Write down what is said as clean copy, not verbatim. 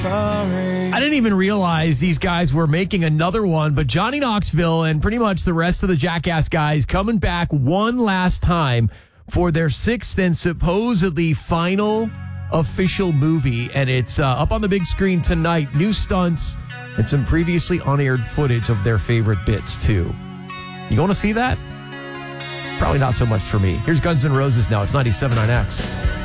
I didn't even realize these guys were making another one, but Johnny Knoxville and pretty much the rest of the Jackass guys coming back one last time for their sixth and supposedly final official movie. And it's up on the big screen tonight. New stunts and some previously unaired footage of their favorite bits, too. You going to see that? Probably not so much for me. Here's Guns N' Roses now. It's 97.9 X.